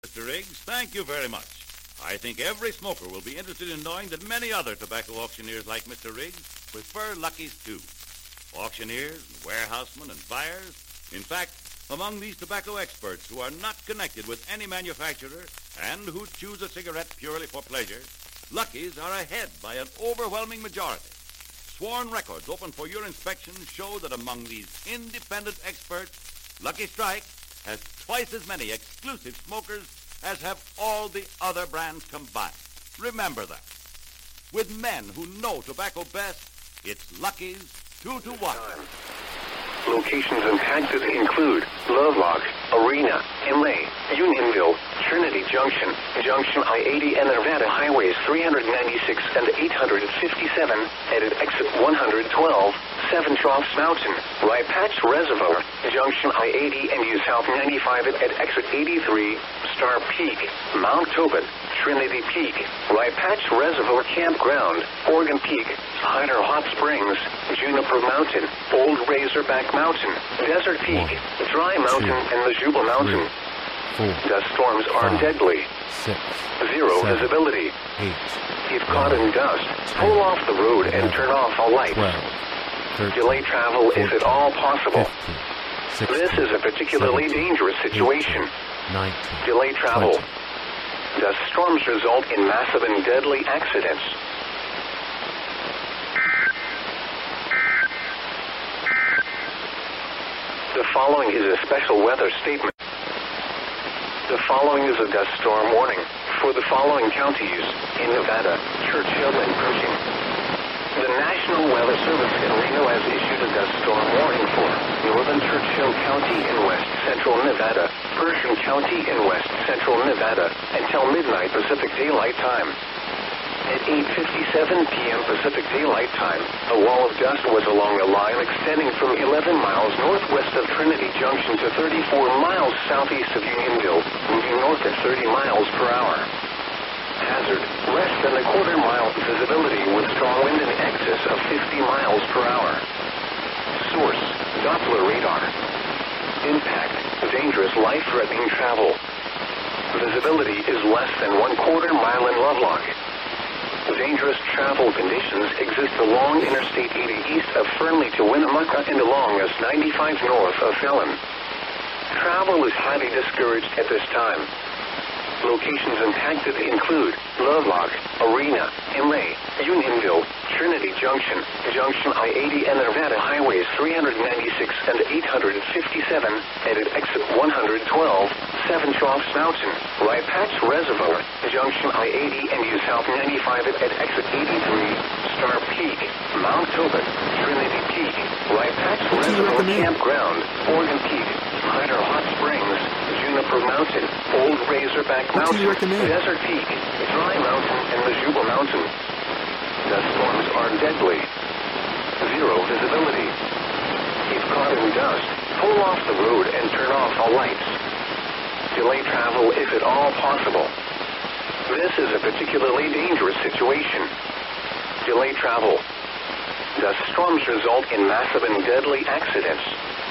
Mr. Riggs, thank you very much. I think every smoker will be interested in knowing that many other tobacco auctioneers like Mr. Riggs prefer Lucky's too. Auctioneers, warehousemen, and buyers. In fact, among these tobacco experts who are not connected with any manufacturer and who choose a cigarette purely for pleasure, Lucky's are ahead by an overwhelming majority. Sworn records open for your inspection show that among these independent experts, Lucky Strike has twice as many exclusive smokers as have all the other brands combined. Remember that. With men who know tobacco best, it's Lucky's 2-to-1. Locations impacted include Lovelock, Arena, Inlay, Unionville, Trinity Junction, Junction I-80 and Nevada Highways 396 and 857, headed exit 112, Seven Troughs Mountain, Rye Patch Reservoir, Junction I-80 and use South 95 at exit 83, Star Peak, Mount Tobin, Trinity Peak, Rye Patch Reservoir Campground, Oregon Peak, Hyder Hot Springs, Juniper Mountain, Old Razorback Mountain, Desert Peak, Dry Mountain, and the Jubal Mountain. 4, Dust storms are 5, deadly. 6, 0 7, visibility. 8, If caught in dust, pull off the road and turn off all lights. 12, 13, Delay travel if at all possible. 15, 16, This is a particularly 17, dangerous situation. 19, Delay travel. 20. Dust storms result in massive and deadly accidents. The following is a special weather statement. The following is a dust storm warning for the following counties in Nevada, Churchill, and Pershing. The National Weather Service in Reno has issued a dust storm warning for northern Churchill County in west central Nevada, Pershing County in west central Nevada, until midnight Pacific Daylight Time. At 8:57 p.m. Pacific Daylight Time, a wall of dust was along a line extending from 11 miles northwest of Trinity Junction to 34 miles southeast of Unionville, moving north at 30 miles per hour. Hazard, less than a quarter-mile visibility with strong wind in excess of 50 miles per hour. Source, Doppler radar. Impact, dangerous life-threatening travel. Visibility is less than 1/4 mile in Lovelock. Dangerous travel conditions exist along Interstate 80 east of Fernley to Winnemucca and along US-95 north of Fallon. Travel is highly discouraged at this time. Locations impacted include Lovelock, Arena, Inlay, Unionville, Trinity Junction, Junction I-80 and Nevada Highways 396 and 857, headed exit 112, Seven Troughs Mountain, Rye Patch Reservoir, Junction I-80 and use South 95 at exit 83, Star Peak, Mount Tobin, Trinity Peak, Rye Patch Reservoir Campground, Oregon Peak, Hyder Hot Springs, Juniper Mountain, Old Razorback Mountain, Desert Peak, Dry Mountain, and the Jubal Mountain. Dust storms are deadly. 0 visibility. If caught in dust, pull off the road and turn off all lights. Delay travel if at all possible. This is a particularly dangerous situation. Delay travel. Dust storms result in massive and deadly accidents.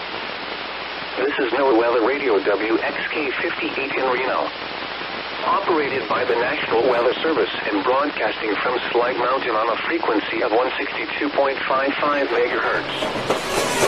This is NOAA Weather Radio WXK-58 in Reno. Operated by the National Weather Service and broadcasting from Slide Mountain on a frequency of 162.55 megahertz.